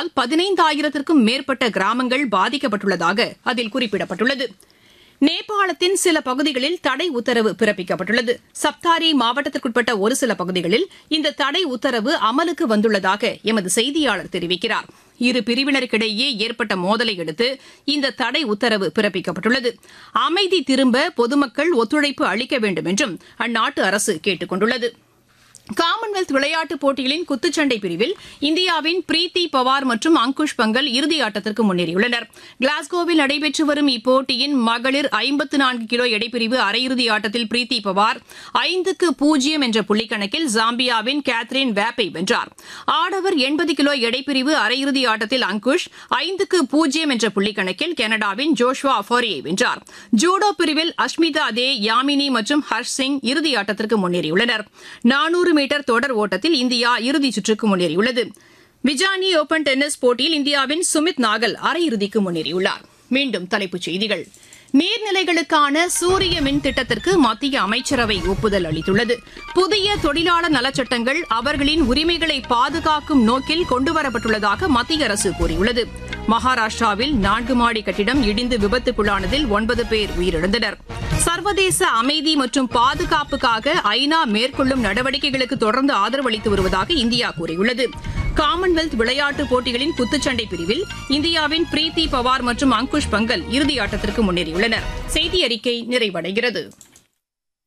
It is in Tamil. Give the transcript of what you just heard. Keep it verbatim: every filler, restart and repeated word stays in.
புயலால் பதினைந்தாயிரத்திற்கும் மேற்பட்ட கிராமங்கள் பாதிக்கப்பட்டுள்ளதாக அதில் குறிப்பிடப்பட்டுள்ளது. நேபாளத்தின் சில பகுதிகளில் தடை உத்தரவு பிறப்பிக்கப்பட்டுள்ளது. சப்தாரி மாவட்டத்திற்குட்பட்ட ஒரு சில பகுதிகளில் இந்த தடை உத்தரவு அமலுக்கு வந்துள்ளதாக எமது செய்தியாளர் தெரிவிக்கிறார். இரு பிரிவினருக்கிடையே ஏற்பட்ட மோதலை அடுத்து இந்த தடை உத்தரவு பிறப்பிக்கப்பட்டுள்ளது. அமைதி திரும்ப பொதுமக்கள் ஒத்துழைப்பு அளிக்க வேண்டும் என்றும் அந்நாட்டு அரசு கேட்டுக் கொண்டுள்ளது. காமன்வெல்த் விளையாட்டுப் போட்டிகளின் குத்துச்சண்டை பிரிவில் இந்தியாவின் பிரீத்தி பவார் மற்றும் அங்குஷ் பங்கல் இறுதி ஆட்டத்திற்கு முன்னேறியுள்ளனர். கிளாஸ்கோவில் நடைபெற்று வரும் இப்போட்டியின் மகளிர் ஐம்பத்து நான்கு கிலோ எடைப்பிரிவு அரையிறுதி ஆட்டத்தில் பிரீத்தி பவார் ஐந்துக்கு பூஜ்ஜியம் என்ற புள்ளிக்கணக்கில் ஜாம்பியாவின் கேத்ரின் வேப்பை வென்றார். ஆடவர் எண்பது கிலோ எடைப்பிரிவு அரையிறுதி ஆட்டத்தில் அங்குஷ் ஐந்துக்கு பூஜ்ஜியம் என்ற புள்ளிக்கணக்கில் கனடாவின் ஜோஷ்வா அஃபாரியை வென்றார். ஜூடோ பிரிவில் அஷ்மிதா தே, யாமினி மற்றும் ஹர்ஷ் சிங் இறுதி ஆட்டத்திற்கு முன்னேறியுள்ளனர். நானூறு மீட்டர் தொடர் ஓட்டத்தில் இந்தியா இறுதிச் சுற்றுக்கு முன்னேறியுள்ளது. விஜானி ஓபன் டென்னிஸ் போட்டியில் இந்தியாவின் சுமித் நாகல் அரையிறுதிக்கு முன்னேறியுள்ளார். மீண்டும் தலைப்புச் செய்திகள். நீர்நிலைகளுக்கான சூரிய மின் திட்டத்திற்கு மத்திய அமைச்சரவை ஒப்புதல் அளித்துள்ளது. புதிய தொழிலாளர் நலச்சட்டங்கள் அவர்களின் உரிமைகளை பாதுகாக்கும் நோக்கில் கொண்டுவரப்பட்டுள்ளதாக மத்திய அரசு கூறியுள்ளது. மகாராஷ்டிராவில் நான்கு மாடி கட்டிடம் இடிந்து விபத்துக்குள்ளானதில் ஒன்பது பேர் உயிரிழந்தனர். சர்வதேச அமைதி மற்றும் பாதுகாப்புக்காக ஐநா மேற்கொள்ளும் நடவடிக்கைகளுக்கு தொடர்ந்து ஆதரவு அளித்து வருவதாக இந்தியா கூறியுள்ளது. காமன்வெல்த் விளையாட்டுப் போட்டிகளின் குத்துச்சண்டை பிரிவில் இந்தியாவின் பிரீத்தி பவார் மற்றும் அங்குஷ் பங்கல் இறுதியாட்டத்திற்கு முன்னேறியுள்ளனர். செய்தி அறிக்கை நிறைவடைகிறது.